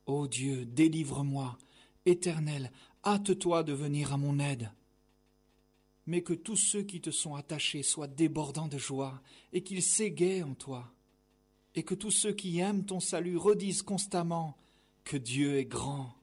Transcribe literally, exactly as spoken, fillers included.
Ô Dieu, délivre-moi. Éternel, hâte-toi de venir à mon aide. Mais que tous ceux qui te sont attachés soient débordants de joie et qu'ils s'égaient en toi. Et que tous ceux qui aiment ton salut redisent constamment que Dieu est grand.